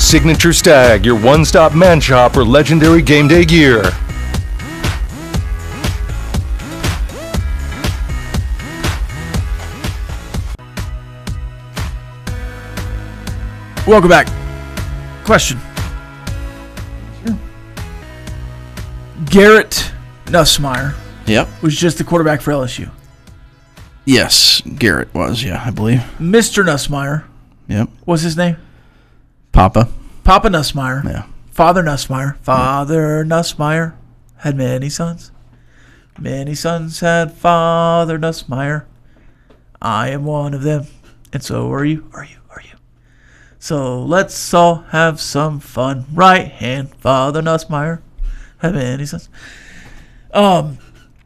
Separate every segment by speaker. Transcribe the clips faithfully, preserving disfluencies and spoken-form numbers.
Speaker 1: Signature Stag, your one-stop man shop for legendary game day gear.
Speaker 2: Welcome back. Question. Garrett Nussmeier
Speaker 3: Yep.
Speaker 2: was just the quarterback for L S U.
Speaker 3: Yes, Garrett was, yeah, I believe.
Speaker 2: Mister Nussmeier,
Speaker 3: Yep.
Speaker 2: what's his name?
Speaker 3: Papa.
Speaker 2: Papa Nussmeier.
Speaker 3: Yeah.
Speaker 2: Father Nussmeier. Father Nussmeier had many sons. Many sons had Father Nussmeier. I am one of them, and so are you, are you, are you. So let's all have some fun. Right hand, Father Nussmeier had many sons. Um,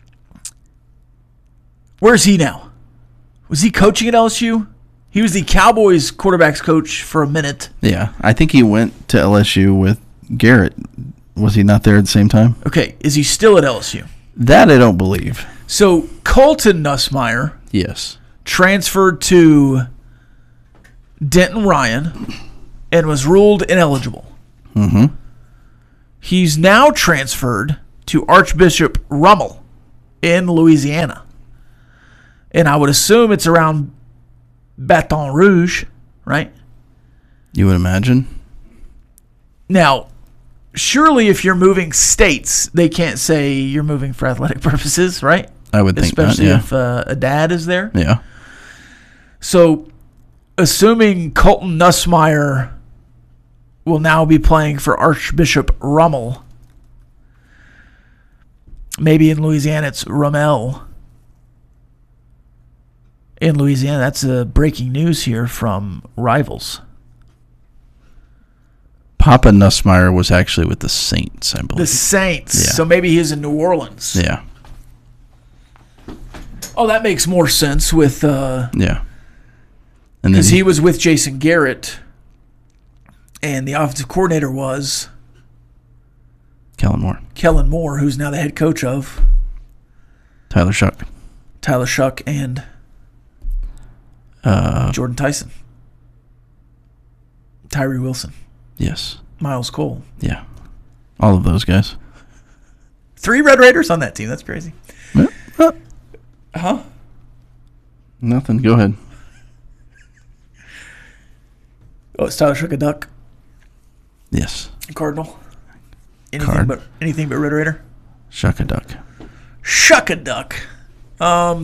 Speaker 2: where's he now? Was he coaching at L S U? He was the Cowboys quarterbacks coach for a minute.
Speaker 3: Yeah, I think he went to L S U with Garrett. Was he not there at the same time?
Speaker 2: Okay, is he still at L S U?
Speaker 3: That I don't believe.
Speaker 2: So Colton Nussmeier
Speaker 3: Yes.
Speaker 2: transferred to Denton Ryan and was ruled ineligible.
Speaker 3: Mm-hmm.
Speaker 2: He's now transferred to Archbishop Rummel in Louisiana. And I would assume it's around Baton Rouge, right?
Speaker 3: You would imagine?
Speaker 2: Now, surely if you're moving states, they can't say you're moving for athletic purposes, right?
Speaker 3: I would think
Speaker 2: Especially
Speaker 3: not, yeah.
Speaker 2: if uh, a dad is there.
Speaker 3: Yeah.
Speaker 2: So, assuming Colton Nussmeier will now be playing for Archbishop Rummel, maybe in Louisiana it's Rummel. In Louisiana, that's uh, breaking news here from Rivals.
Speaker 3: Papa Nussmeier was actually with the Saints, I believe.
Speaker 2: The Saints.
Speaker 3: Yeah.
Speaker 2: So maybe he's in New Orleans.
Speaker 3: Yeah.
Speaker 2: Oh, that makes more sense with uh,
Speaker 3: Yeah. And then
Speaker 2: because he was with Jason Garrett, and the offensive coordinator was
Speaker 3: Kellen Moore.
Speaker 2: Kellen Moore, who's now the head coach of
Speaker 3: Tyler Shuck.
Speaker 2: Tyler Shuck and
Speaker 3: Uh,
Speaker 2: Jordan Tyson, Tyree Wilson,
Speaker 3: yes.
Speaker 2: Miles Cole.
Speaker 3: Yeah. All of those guys.
Speaker 2: Three Red Raiders on that team. That's crazy.
Speaker 3: Yeah. Uh,
Speaker 2: Huh?
Speaker 3: Nothing. Go ahead.
Speaker 2: Oh, it's Tyler Shuck a Duck?
Speaker 3: Yes.
Speaker 2: A Cardinal? Anything
Speaker 3: Card.
Speaker 2: but anything but Red Raider?
Speaker 3: Shuck a duck.
Speaker 2: Shuck a Duck. Um...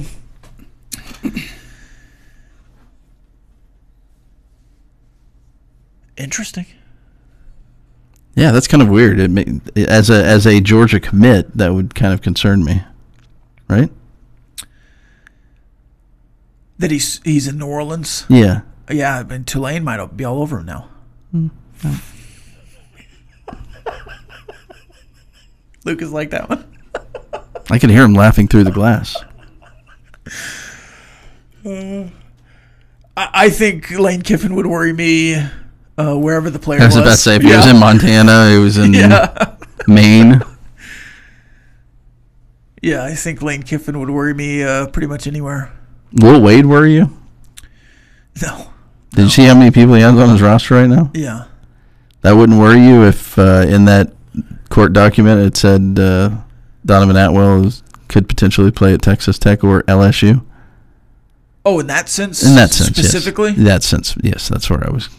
Speaker 2: Interesting.
Speaker 3: Yeah, that's kind of weird. It may, as a as a Georgia commit, that would kind of concern me, right?
Speaker 2: That he's he's in New Orleans.
Speaker 3: Yeah.
Speaker 2: Yeah, and Tulane might be all over him now.
Speaker 3: Mm.
Speaker 2: Lucas liked that one.
Speaker 3: I could hear him laughing through the glass.
Speaker 2: Uh, I, I think Lane Kiffin would worry me uh, wherever the player
Speaker 3: I was
Speaker 2: was.
Speaker 3: about to say, if he
Speaker 2: Yeah.
Speaker 3: was in Montana, he was in
Speaker 2: Yeah.
Speaker 3: Maine.
Speaker 2: Yeah, I think Lane Kiffin would worry me uh, pretty much anywhere.
Speaker 3: Will Wade worry you?
Speaker 2: No.
Speaker 3: Did you see how many people he has on his roster right now?
Speaker 2: Yeah.
Speaker 3: That wouldn't worry you if uh, in that court document it said uh, Donovan Atwell is, could potentially play at Texas Tech or L S U?
Speaker 2: Oh, in that sense?
Speaker 3: In that sense,
Speaker 2: specifically?
Speaker 3: yes. In that sense, yes, that's where I was.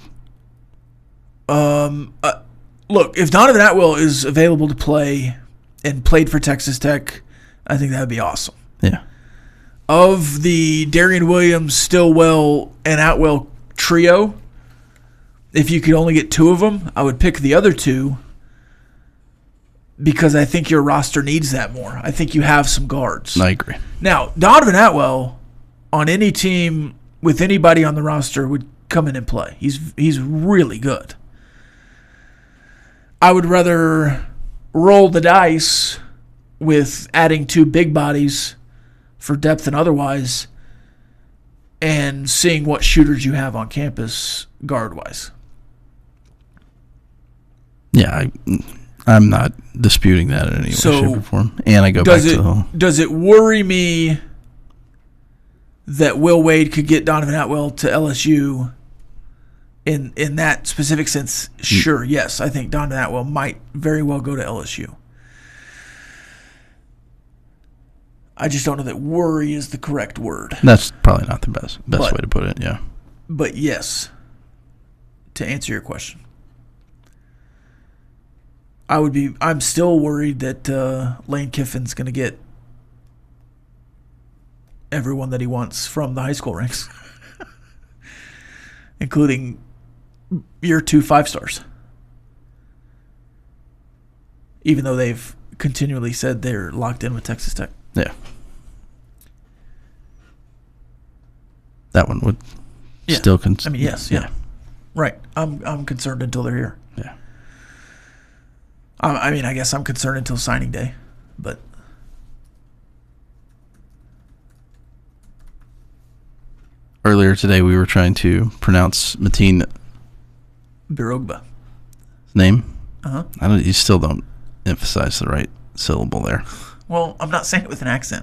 Speaker 2: Um, uh, look, if Donovan Atwell is available to play and played for Texas Tech, I think that would be awesome.
Speaker 3: Yeah.
Speaker 2: Of the Darian Williams, Stillwell, and Atwell trio, if you could only get two of them, I would pick the other two because I think your roster needs that more. I think you have some guards.
Speaker 3: I agree.
Speaker 2: Now, Donovan Atwell on any team with anybody on the roster would come in and play. He's he's really good. I would rather roll the dice with adding two big bodies for depth and otherwise and seeing what shooters you have on campus guard-wise.
Speaker 3: Yeah, I, I'm not disputing that in any
Speaker 2: So,
Speaker 3: way, shape, or form. And I go back
Speaker 2: Does
Speaker 3: to
Speaker 2: it
Speaker 3: the whole...
Speaker 2: does it worry me that Will Wade could get Donovan Atwell to L S U In in that specific sense, sure, yes, I think Donovan Atwell might very well go to L S U. I just don't know that worry is the correct word.
Speaker 3: That's probably not the best best
Speaker 2: But-
Speaker 3: way to put it. Yeah.
Speaker 2: But yes, to answer your question, I would be. I'm still worried that uh, Lane Kiffin's going to get everyone that he wants from the high school ranks, including year two five stars. Even though they've continually said they're locked in with Texas Tech.
Speaker 3: Yeah. That one would
Speaker 2: Yeah.
Speaker 3: still. Cons-
Speaker 2: I mean, yes, yeah. Right. I'm I'm concerned until they're here.
Speaker 3: Yeah.
Speaker 2: I, I mean, I guess I'm concerned until signing day, but
Speaker 3: Earlier today, we were trying to pronounce Mateen's
Speaker 2: Birogba.
Speaker 3: name.
Speaker 2: Uh huh.
Speaker 3: I don't. You still don't emphasize the right syllable there.
Speaker 2: Well, I'm not saying it with an accent.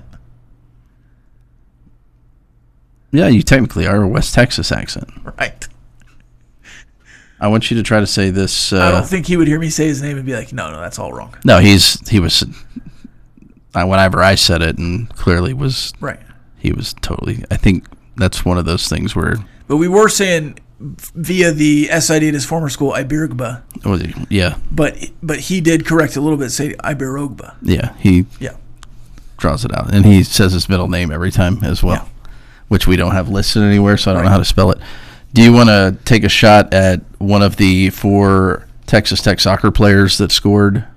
Speaker 3: Yeah, you technically are a West Texas accent.
Speaker 2: Right.
Speaker 3: I want you to try to say this. Uh,
Speaker 2: I don't think he would hear me say his name and be like, no, no, that's all wrong.
Speaker 3: no, he's he was. I, whenever I said it, and clearly was
Speaker 2: Right.
Speaker 3: he was totally. I think that's one of those things where.
Speaker 2: But we were saying via the S I D at his former school, Ibirogba.
Speaker 3: Was he, yeah,
Speaker 2: But but he did correct a little bit, say Ibirogba.
Speaker 3: yeah. He
Speaker 2: Yeah.
Speaker 3: draws it out, and he says his middle name every time as well,
Speaker 2: Yeah.
Speaker 3: which we don't have listed anywhere, so I don't
Speaker 2: Right.
Speaker 3: know how to spell it. Do you want to take a shot at one of the four Texas Tech soccer players that scored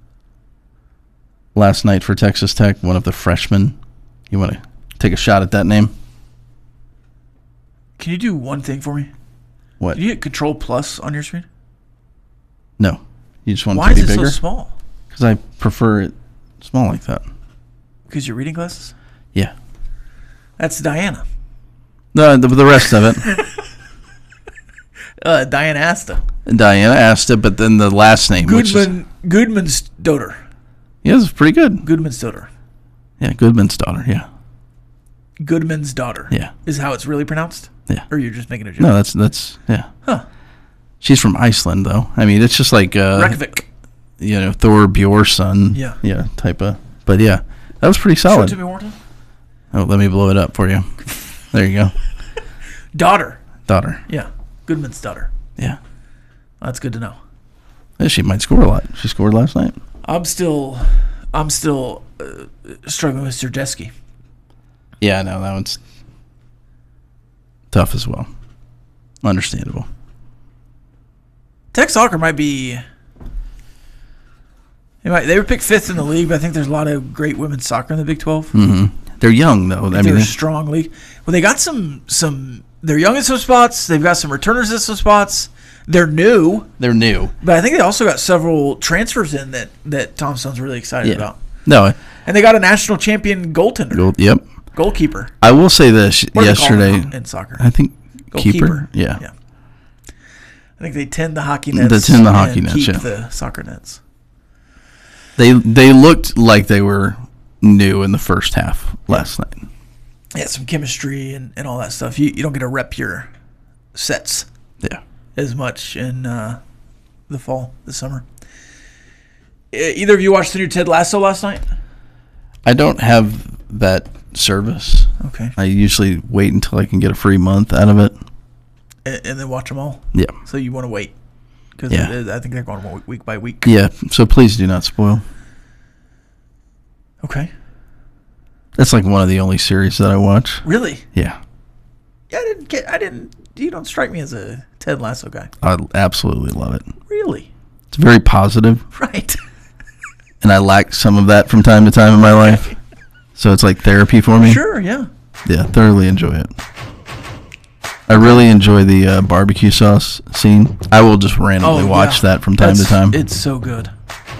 Speaker 3: last night for Texas Tech? One of the freshmen. You want to take a shot at that name?
Speaker 2: Can you do one thing for me?
Speaker 3: What?
Speaker 2: Can you hit Control Plus on your screen?
Speaker 3: No. You just want
Speaker 2: Why
Speaker 3: it to
Speaker 2: is
Speaker 3: be
Speaker 2: it
Speaker 3: bigger?
Speaker 2: so small?
Speaker 3: Because I prefer it small like that.
Speaker 2: Because your reading glasses?
Speaker 3: Yeah.
Speaker 2: That's Diana.
Speaker 3: No, the, the rest of it.
Speaker 2: Uh, Diana Asta.
Speaker 3: Diana asked it, but then the last name, which is,
Speaker 2: Goodman, Goodman's daughter.
Speaker 3: yeah, it's pretty good.
Speaker 2: Goodman's daughter.
Speaker 3: Yeah, Goodman's daughter. Yeah,
Speaker 2: Goodman's daughter.
Speaker 3: yeah,
Speaker 2: Is how it's really pronounced?
Speaker 3: yeah.
Speaker 2: Or you're just making a joke?
Speaker 3: No, that's that's yeah.
Speaker 2: Huh.
Speaker 3: She's from Iceland, though. I mean, it's just like uh,
Speaker 2: Reykjavik.
Speaker 3: you know, Thor Bjornsson.
Speaker 2: Yeah.
Speaker 3: yeah, type of. But yeah, that was pretty
Speaker 2: Show it
Speaker 3: solid.
Speaker 2: to me one more time.
Speaker 3: Oh, let me blow it up for you. There you go,
Speaker 2: Daughter.
Speaker 3: daughter.
Speaker 2: Yeah. Goodman's daughter.
Speaker 3: Yeah,
Speaker 2: That's good to know.
Speaker 3: yeah, she might score a lot. She scored last night.
Speaker 2: I'm still, I'm still uh, struggling with Serdeski.
Speaker 3: Yeah, no, that one's tough as well. Understandable.
Speaker 2: Tech soccer might be. They, might, they were picked fifth in the league, but I think there's a lot of great women's soccer in the Big twelve.
Speaker 3: Mm-hmm. They're young though. I
Speaker 2: They're
Speaker 3: mean,
Speaker 2: a
Speaker 3: they-
Speaker 2: strong league. Well, they got some some. They're young in some spots. They've got some returners in some spots. They're new,
Speaker 3: they're new.
Speaker 2: but I think they also got several transfers in that that Tom Stone's really excited
Speaker 3: Yeah.
Speaker 2: about.
Speaker 3: No,
Speaker 2: And they got a national champion goaltender,
Speaker 3: goal, yep.
Speaker 2: goalkeeper.
Speaker 3: I will say this
Speaker 2: What do they call
Speaker 3: yesterday.
Speaker 2: them in soccer?
Speaker 3: I think keeper.
Speaker 2: Goalkeeper.
Speaker 3: Yeah.
Speaker 2: Yeah. I think they tend the hockey nets.
Speaker 3: They tend the hockey
Speaker 2: and
Speaker 3: nets,
Speaker 2: keep
Speaker 3: yeah.
Speaker 2: the soccer nets.
Speaker 3: They they looked like they were new in the first half last night.
Speaker 2: Yeah, some chemistry and, and all that stuff. You you don't get to rep your sets
Speaker 3: Yeah.
Speaker 2: as much in uh, the fall, this summer. E- Either of you watched the new Ted Lasso last night?
Speaker 3: I don't have that service.
Speaker 2: Okay.
Speaker 3: I usually wait until I can get a free month out of it.
Speaker 2: And, and then watch them all?
Speaker 3: Yeah.
Speaker 2: So you want to wait? Because
Speaker 3: Yeah.
Speaker 2: I think they're going week by week.
Speaker 3: Yeah. So please do not spoil.
Speaker 2: Okay.
Speaker 3: That's like one of the only series that I watch.
Speaker 2: Really?
Speaker 3: Yeah.
Speaker 2: Yeah, I didn't get. I didn't. You don't strike me as a Ted Lasso guy.
Speaker 3: I absolutely love it.
Speaker 2: Really?
Speaker 3: It's very positive,
Speaker 2: Right.
Speaker 3: and I lack some of that from time to time in my life. So it's like therapy for me.
Speaker 2: Sure. Yeah.
Speaker 3: Yeah, thoroughly enjoy it. I really enjoy the uh, barbecue sauce scene. I will just randomly watch
Speaker 2: Oh, yeah.
Speaker 3: that from time
Speaker 2: That's-
Speaker 3: to time.
Speaker 2: It's so good.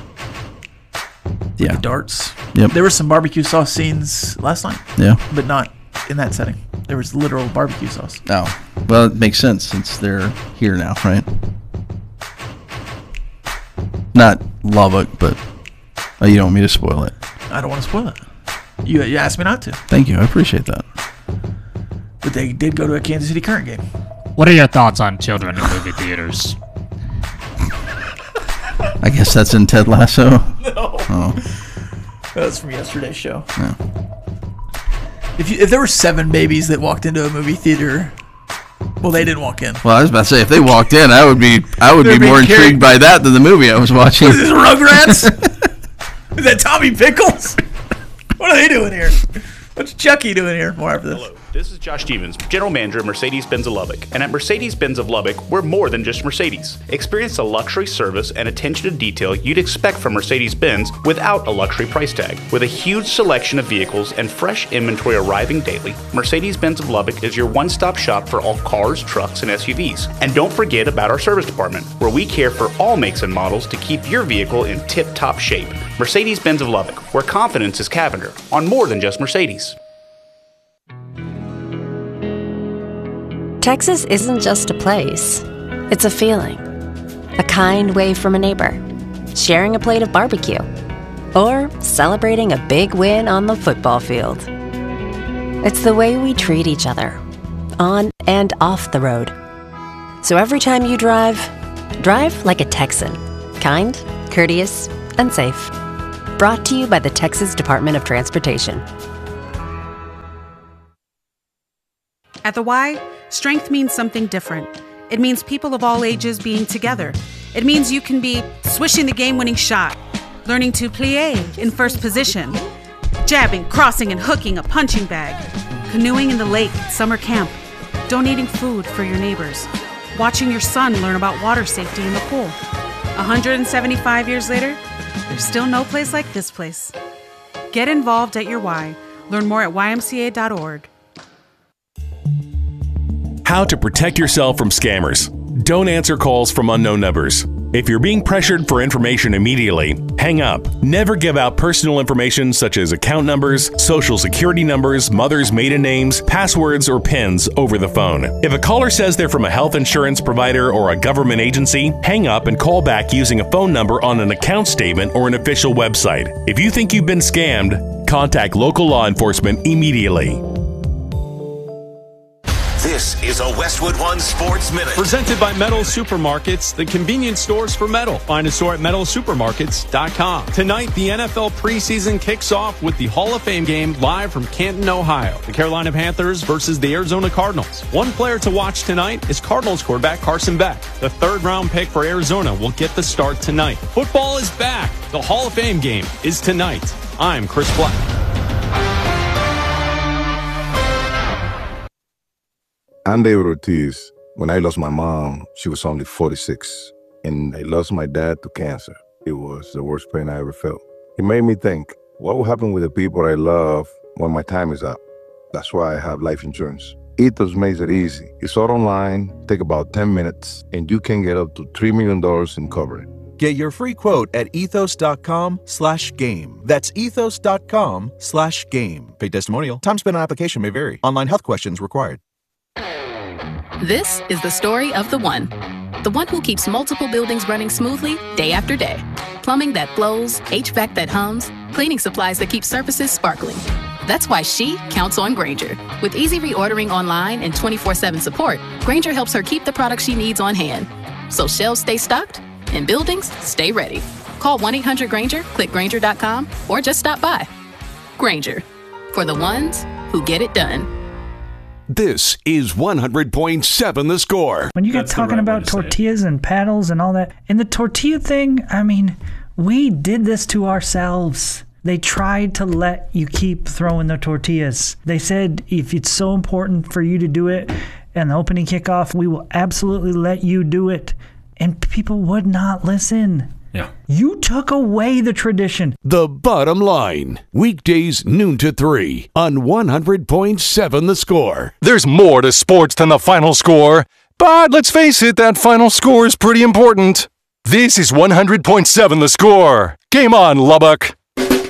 Speaker 3: yeah.
Speaker 2: The darts.
Speaker 3: Yep.
Speaker 2: There were some barbecue sauce scenes last night,
Speaker 3: Yeah.
Speaker 2: but not in that setting. There was literal barbecue sauce.
Speaker 3: Oh, well, it makes sense since they're here now, right? Not Lubbock, but oh, you don't want me to spoil it.
Speaker 2: I don't want to spoil it. You you asked me not to,
Speaker 3: Thank you. I appreciate that.
Speaker 2: but they did go to a Kansas City Current game.
Speaker 4: What are your thoughts on children in movie theaters?
Speaker 3: I guess that's in Ted Lasso.
Speaker 2: No.
Speaker 3: Oh.
Speaker 2: That's from yesterday's show.
Speaker 3: Yeah.
Speaker 2: If you, if there were seven babies that walked into a movie theater, well, they didn't walk in.
Speaker 3: Well, I was about to say, if they walked in, I would be I would
Speaker 2: They're
Speaker 3: be more
Speaker 2: being carried-
Speaker 3: intrigued by that than the movie I was watching.
Speaker 2: Is this Rugrats? Is that Tommy Pickles? What are they doing here? What's Chucky doing here? More after this.
Speaker 5: Hello, this is Josh Stevens, General Manager of Mercedes-Benz of Lubbock. And at Mercedes-Benz of Lubbock, we're more than just Mercedes. Experience the luxury service and attention to detail you'd expect from Mercedes-Benz without a luxury price tag. With a huge selection of vehicles and fresh inventory arriving daily, Mercedes-Benz of Lubbock is your one-stop shop for all cars, trucks, and S U Vs. And don't forget about our service department, where we care for all makes and models to keep your vehicle in tip-top shape. Mercedes-Benz of Lubbock, where confidence is Cavender, on more than just Mercedes.
Speaker 6: Texas isn't just a place, it's a feeling. A kind wave from a neighbor, sharing a plate of barbecue, or celebrating a big win on the football field. It's the way we treat each other, on and off the road. So every time you drive, drive like a Texan. Kind, courteous, and safe. Brought to you by the Texas Department of Transportation.
Speaker 7: At the Y, strength means something different. It means people of all ages being together. It means you can be swishing the game-winning shot, learning to plie in first position, jabbing, crossing, and hooking a punching bag, canoeing in the lake at summer camp, donating food for your neighbors, watching your son learn about water safety in the pool. one hundred seventy-five years later, there's still no place like this place. Get involved at your Y. Learn more at Y M C A dot org.
Speaker 8: How to protect yourself from scammers. Don't answer calls from unknown numbers. If you're being pressured for information immediately, hang up. Never give out personal information such as account numbers, social security numbers, mother's maiden names, passwords, or PINs over the phone. If a caller says they're from a health insurance provider or a government agency, hang up and call back using a phone number on an account statement or an official website. If you think you've been scammed, contact local law enforcement immediately.
Speaker 9: This is a Westwood One Sports Minute.
Speaker 10: Presented by Metal Supermarkets, the convenience stores for metal. Find a store at metal supermarkets dot com. Tonight, the N F L preseason kicks off with the Hall of Fame game live from Canton, Ohio. The Carolina Panthers versus the Arizona Cardinals. One player to watch tonight is Cardinals quarterback Carson Beck. The third round pick for Arizona will get the start tonight. Football is back. The Hall of Fame game is tonight. I'm Chris Black.
Speaker 11: I'm David Ortiz. When I lost my mom, she was only forty-six, and I lost my dad to cancer. It was the worst pain I ever felt. It made me think, what will happen with the people I love when my time is up? That's why I have life insurance. Ethos makes it easy. It's all online, take about ten minutes, and you can get up to three million dollars in coverage.
Speaker 12: Get your free quote at ethos.com slash game. That's ethos.com slash game. Paid testimonial. Time spent on application may vary. Online health questions required.
Speaker 13: This is the story of the one. The one who keeps multiple buildings running smoothly day after day. Plumbing that flows, H V A C that hums, cleaning supplies that keep surfaces sparkling. That's why she counts on Grainger. With easy reordering online and twenty-four seven support, Grainger helps her keep the products she needs on hand. So shelves stay stocked and buildings stay ready. Call one eight hundred Grainger, click Grainger dot com, or just stop by. Grainger, for the ones who get it done.
Speaker 14: This is one hundred point seven The Score.
Speaker 15: When you get talking about tortillas and paddles and all that, and the tortilla thing, I mean, we did this to ourselves. They tried to let you keep throwing the tortillas. They said, if it's so important for you to do it and the opening kickoff, we will absolutely let you do it. And people would not listen.
Speaker 16: Yeah.
Speaker 15: You took away the tradition.
Speaker 14: The Bottom Line. Weekdays noon to three on one hundred point seven The Score.
Speaker 1: There's more to sports than the final score, but let's face it, that final score is pretty important. This is one hundred point seven The Score. Game on, Lubbock.